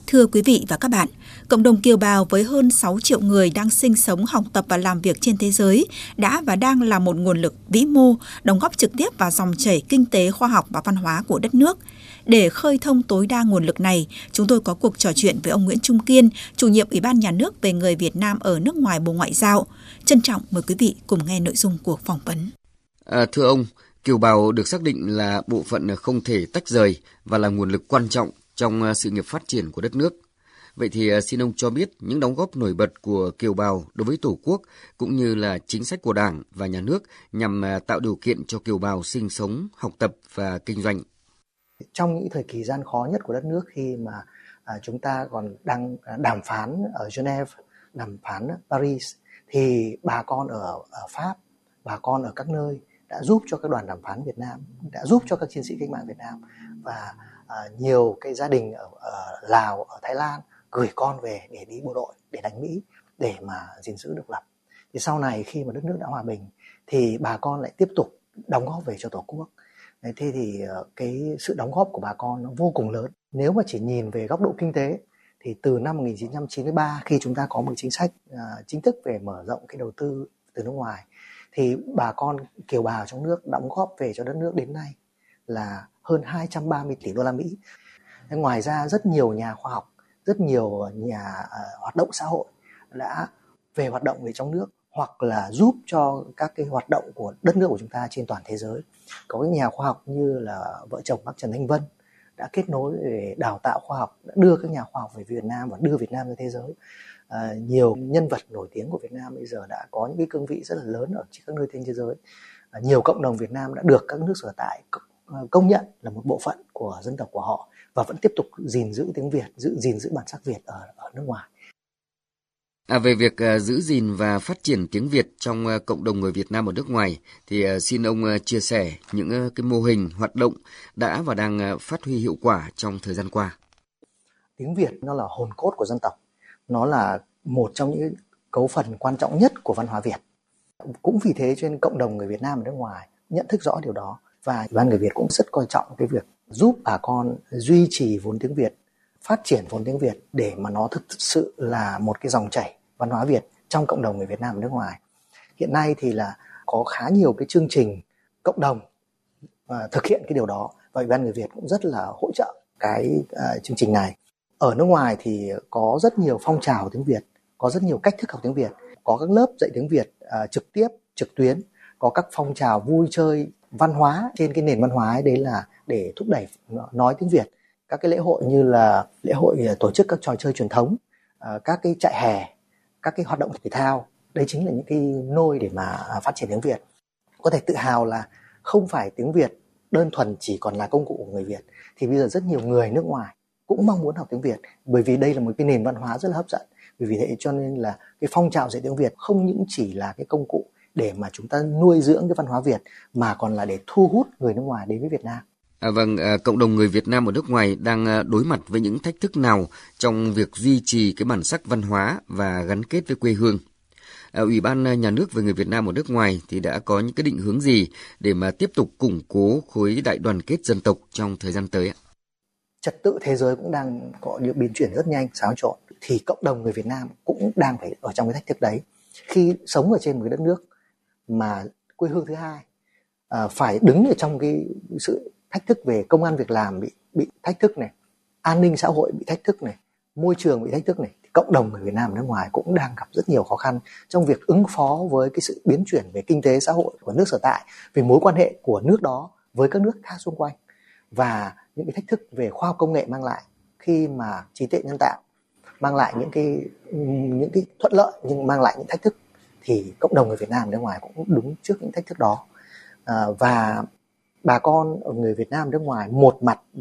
Thưa quý vị và các bạn, cộng đồng kiều bào với hơn 6 triệu người đang sinh sống, học tập và làm việc trên thế giới đã và đang là một nguồn lực vĩ mô, đóng góp trực tiếp vào dòng chảy kinh tế, khoa học và văn hóa của đất nước. Để khơi thông tối đa nguồn lực này, chúng tôi có cuộc trò chuyện với ông Nguyễn Trung Kiên, chủ nhiệm Ủy ban Nhà nước về người Việt Nam ở nước ngoài Bộ Ngoại giao. Trân trọng mời quý vị cùng nghe nội dung cuộc phỏng vấn. Thưa ông, kiều bào được xác định là bộ phận không thể tách rời và là nguồn lực quan trọng trong sự nghiệp phát triển của đất nước. Vậy thì xin ông cho biết những đóng góp nổi bật của kiều bào đối với Tổ quốc cũng như là chính sách của Đảng và Nhà nước nhằm tạo điều kiện cho kiều bào sinh sống, học tập và kinh doanh. Trong những thời kỳ gian khó nhất của đất nước, khi mà chúng ta còn đang đàm phán ở Geneva, đàm phán ở Paris, thì bà con ở Pháp, bà con ở các nơi đã giúp cho các đoàn đàm phán Việt Nam, đã giúp cho các chiến sĩ cách mạng Việt Nam, và nhiều cái gia đình ở Lào, ở Thái Lan gửi con về để đi bộ đội, để đánh Mỹ, để mà gìn giữ độc lập. Thì sau này khi mà đất nước đã hòa bình thì bà con lại tiếp tục đóng góp về cho Tổ quốc. Thế thì cái sự đóng góp của bà con nó vô cùng lớn. Nếu mà chỉ nhìn về góc độ kinh tế thì từ năm 1993, khi chúng ta có một chính sách chính thức về mở rộng cái đầu tư từ nước ngoài, thì bà con kiều bào trong nước đóng góp về cho đất nước đến nay là hơn 230 tỷ đô la Mỹ. Ngoài ra rất nhiều nhà khoa học, rất nhiều nhà hoạt động xã hội đã về hoạt động về trong nước, hoặc là giúp cho các cái hoạt động của đất nước của chúng ta trên toàn thế giới. Có những nhà khoa học như là vợ chồng bác Trần Thanh Vân đã kết nối để đào tạo khoa học, đã đưa các nhà khoa học về Việt Nam và đưa Việt Nam ra thế giới. Nhiều nhân vật nổi tiếng của Việt Nam bây giờ đã có những cái cương vị rất là lớn ở các nơi trên thế giới. Nhiều cộng đồng Việt Nam đã được các nước sở tại công nhận là một bộ phận của dân tộc của họ và vẫn tiếp tục gìn giữ tiếng Việt, gìn giữ bản sắc Việt ở nước ngoài. Về việc giữ gìn và phát triển tiếng Việt trong cộng đồng người Việt Nam ở nước ngoài, thì xin ông chia sẻ những cái mô hình hoạt động đã và đang phát huy hiệu quả trong thời gian qua. Tiếng Việt nó là hồn cốt của dân tộc, nó là một trong những cấu phần quan trọng nhất của văn hóa Việt. Cũng vì thế cho nên cộng đồng người Việt Nam ở nước ngoài nhận thức rõ điều đó, và Ủy ban người Việt cũng rất coi trọng cái việc giúp bà con duy trì vốn tiếng Việt, phát triển vốn tiếng Việt để mà nó thực sự là một cái dòng chảy văn hóa Việt trong cộng đồng người Việt Nam ở nước ngoài. Hiện nay thì là có khá nhiều cái chương trình cộng đồng thực hiện cái điều đó, và Ủy ban người Việt cũng rất là hỗ trợ cái chương trình này. Ở nước ngoài thì có rất nhiều phong trào tiếng Việt, có rất nhiều cách thức học tiếng Việt, có các lớp dạy tiếng Việt trực tiếp, trực tuyến, có các phong trào vui chơi văn hóa trên cái nền văn hóa ấy, đấy là để thúc đẩy nói tiếng Việt. Các cái lễ hội như là lễ hội tổ chức các trò chơi truyền thống, các cái trại hè, các cái hoạt động thể thao, đấy chính là những cái nôi để mà phát triển tiếng Việt. Có thể tự hào là không phải tiếng Việt đơn thuần chỉ còn là công cụ của người Việt, thì bây giờ rất nhiều người nước ngoài cũng mong muốn học tiếng Việt, bởi vì đây là một cái nền văn hóa rất là hấp dẫn. Vì thế cho nên là cái phong trào dạy tiếng Việt không những chỉ là cái công cụ để mà chúng ta nuôi dưỡng cái văn hóa Việt, mà còn là để thu hút người nước ngoài đến với Việt Nam. Cộng đồng người Việt Nam ở nước ngoài đang đối mặt với những thách thức nào trong việc duy trì cái bản sắc văn hóa và gắn kết với quê hương? Ủy ban Nhà nước về người Việt Nam ở nước ngoài thì đã có những cái định hướng gì để mà tiếp tục củng cố khối đại đoàn kết dân tộc trong thời gian tới ạ? Trật tự thế giới cũng đang có những biến chuyển rất nhanh, xáo trộn, thì cộng đồng người Việt Nam cũng đang phải ở trong cái thách thức đấy. Khi sống ở trên một cái đất nước mà quê hương thứ hai phải đứng ở trong cái sự thách thức về công ăn việc làm bị thách thức này, an ninh xã hội bị thách thức này, môi trường bị thách thức này, thì cộng đồng người Việt Nam ở nước ngoài cũng đang gặp rất nhiều khó khăn trong việc ứng phó với cái sự biến chuyển về kinh tế xã hội của nước sở tại, về mối quan hệ của nước đó với các nước khác xung quanh, và những cái thách thức về khoa học công nghệ mang lại, khi mà trí tuệ nhân tạo mang lại những cái thuận lợi nhưng mang lại những thách thức, thì cộng đồng người Việt Nam ở nước ngoài cũng đứng trước những thách thức đó. Và bà con ở người Việt Nam nước ngoài một mặt